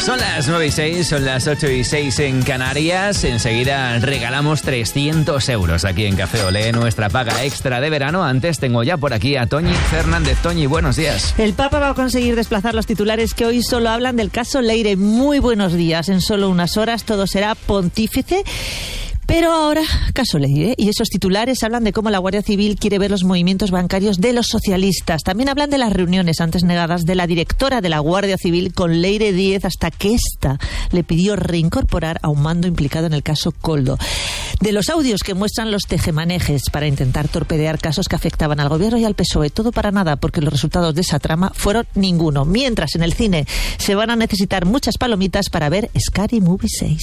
Son las 9:06, son las 8:06 en Canarias. Enseguida regalamos 300 euros aquí en Café Olé, nuestra paga extra de verano. Antes tengo ya por aquí a Toñi Fernández. Toñi, buenos días. El Papa va a conseguir desplazar los titulares que hoy solo hablan del caso Leire. Muy buenos días. En solo unas horas todo será pontífice. Pero ahora, caso Leire, y esos titulares hablan de cómo la Guardia Civil quiere ver los movimientos bancarios de los socialistas. También hablan de las reuniones antes negadas de la directora de la Guardia Civil con Leire Díez hasta que ésta le pidió reincorporar a un mando implicado en el caso Koldo. De los audios que muestran los tejemanejes para intentar torpedear casos que afectaban al gobierno y al PSOE. Todo para nada, porque los resultados de esa trama fueron ninguno. Mientras en el cine se van a necesitar muchas palomitas para ver Scary Movie 6.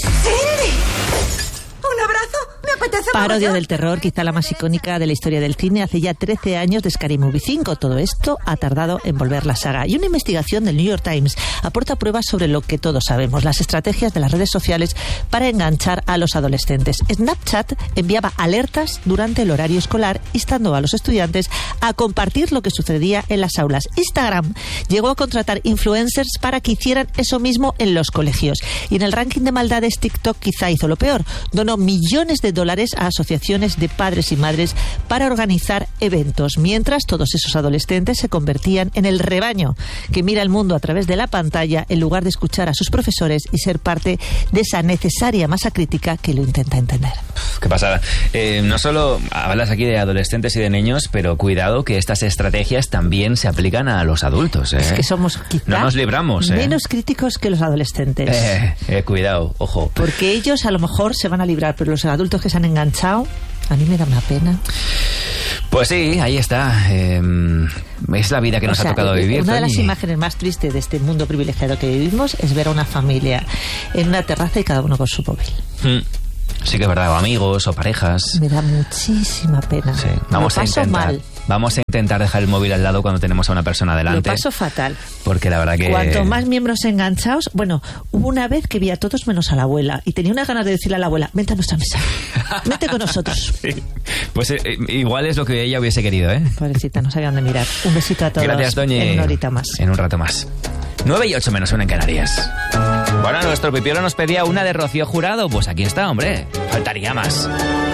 Parodia del terror, quizá la más icónica de la historia del cine, hace ya 13 años de Scary Movie 5. Todo esto ha tardado en volver la saga. Y una investigación del New York Times aporta pruebas sobre lo que todos sabemos, las estrategias de las redes sociales para enganchar a los adolescentes. Snapchat enviaba alertas durante el horario escolar, instando a los estudiantes a compartir lo que sucedía en las aulas. Instagram llegó a contratar influencers para que hicieran eso mismo en los colegios. Y en el ranking de maldades, TikTok quizá hizo lo peor. Donó millones de dólares a asociaciones de padres y madres para organizar eventos, mientras todos esos adolescentes se convertían en el rebaño que mira el mundo a través de la pantalla en lugar de escuchar a sus profesores y ser parte de esa necesaria masa crítica que lo intenta entender. Qué pasada. No solo hablas aquí de adolescentes y de niños, pero cuidado que estas estrategias también se aplican a los adultos. Es que somos quizá no nos libramos, menos críticos que los adolescentes. Cuidado, ojo. Porque ellos a lo mejor se van a librar, pero los adultos que se han enganchado, a mí me da una pena. Pues sí, ahí está. Es la vida que nos ha tocado vivir. Una de Toñi. las imágenes más tristes de este mundo privilegiado que vivimos es ver a una familia en una terraza y cada uno con su móvil. Sí que es verdad, o amigos o parejas. Me da muchísima pena. Sí. Vamos a intentar dejar el móvil al lado cuando tenemos a una persona delante. Lo paso fatal. Porque la verdad que... Cuanto más miembros enganchados... Bueno, hubo una vez que vi a todos menos a la abuela y tenía unas ganas de decirle a la abuela, vente a nuestra mesa, vente con nosotros. Sí. Pues igual es lo que ella hubiese querido, ¿eh? Pobrecita, no sabía dónde mirar. Un besito a todos. Gracias, Toñi. En una horita más. En un rato más. 9:08 menos 1 en Canarias. Bueno, nuestro pipiolo nos pedía una de Rocío Jurado. Pues aquí está, hombre. Faltaría más.